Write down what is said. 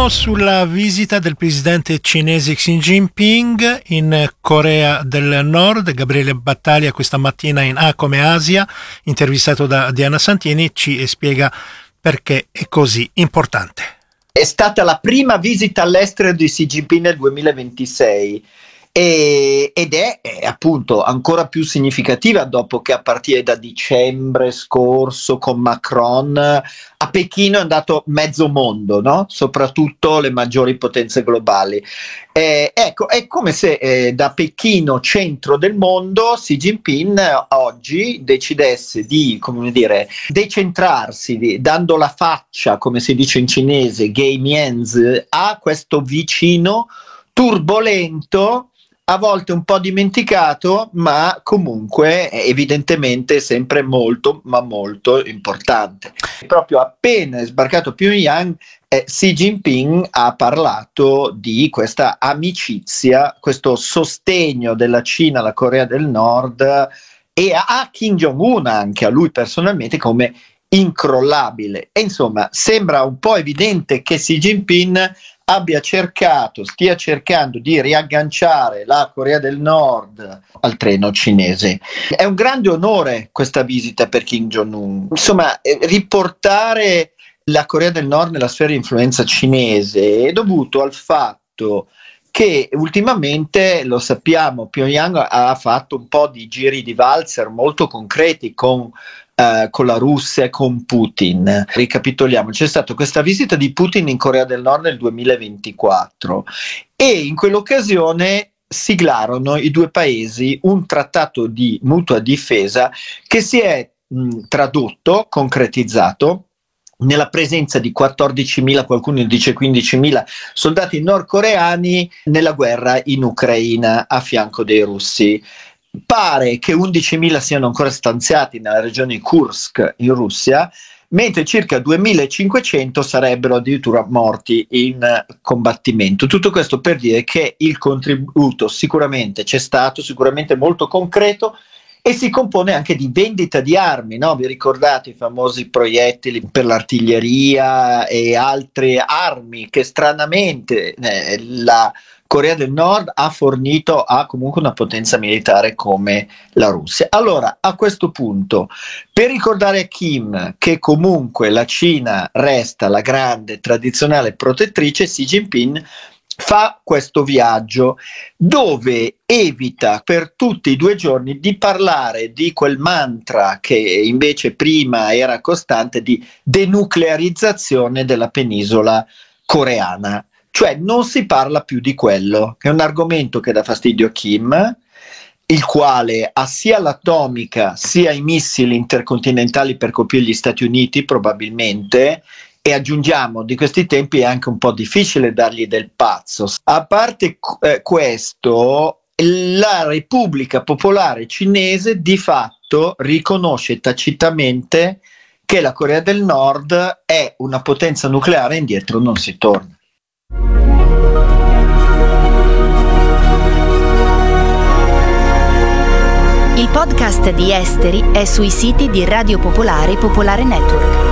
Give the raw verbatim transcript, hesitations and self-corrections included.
Torniamo sulla visita del presidente cinese Xi Jinping in Corea del Nord. Gabriele Battaglia questa mattina in A come Asia, intervistato da Diana Santini, ci spiega perché è così importante. È stata la prima visita all'estero di Xi Jinping nel duemilaventisei e, ed è, è appunto ancora più significativa dopo che a partire da dicembre scorso con Macron a Pechino è andato mezzo mondo, no? Soprattutto le maggiori potenze globali. Eh, ecco, è come se eh, da Pechino, centro del mondo, Xi Jinping eh, oggi decidesse di, come dire, decentrarsi, di, dando la faccia, come si dice in cinese, gei mianzi, a questo vicino turbolento, a volte un po' dimenticato, ma comunque evidentemente sempre molto, ma molto importante. Proprio appena è sbarcato a Pyongyang, eh, Xi Jinping ha parlato di questa amicizia, questo sostegno della Cina alla Corea del Nord e a, a Kim Jong-un, anche a lui personalmente, come incrollabile. E insomma, sembra un po' evidente che Xi Jinping abbia cercato, stia cercando di riagganciare la Corea del Nord al treno cinese. È un grande onore questa visita per Kim Jong-un. Insomma, eh, riportare la Corea del Nord nella sfera di influenza cinese è dovuto al fatto che ultimamente, lo sappiamo, Pyongyang ha fatto un po' di giri di valzer molto concreti con Uh, con la Russia e con Putin. Ricapitoliamo, c'è stata questa visita di Putin in Corea del Nord nel duemilaventiquattro e in quell'occasione siglarono i due paesi un trattato di mutua difesa che si è mh, tradotto, concretizzato nella presenza di quattordicimila, qualcuno dice quindicimila soldati nordcoreani nella guerra in Ucraina a fianco dei russi. Pare che undicimila siano ancora stanziati nella regione Kursk in Russia, mentre circa duemilacinquecento sarebbero addirittura morti in combattimento. Tutto questo per dire che il contributo sicuramente c'è stato, sicuramente molto concreto, e si compone anche di vendita di armi, no? Vi ricordate i famosi proiettili per l'artiglieria e altre armi che stranamente eh, la Corea del Nord ha fornito a comunque una potenza militare come la Russia. Allora, a questo punto, per ricordare a Kim che comunque la Cina resta la grande tradizionale protettrice, Xi Jinping fa questo viaggio dove evita per tutti i due giorni di parlare di quel mantra che invece prima era costante di denuclearizzazione della penisola coreana. Cioè non si parla più di quello, che è un argomento che dà fastidio a Kim, il quale ha sia l'atomica sia i missili intercontinentali per colpire gli Stati Uniti probabilmente, e aggiungiamo di questi tempi è anche un po' difficile dargli del pazzo. A parte eh, questo, la Repubblica Popolare Cinese di fatto riconosce tacitamente che la Corea del Nord è una potenza nucleare e indietro non si torna. Il podcast di Esteri è sui siti di Radio Popolare e Popolare Network.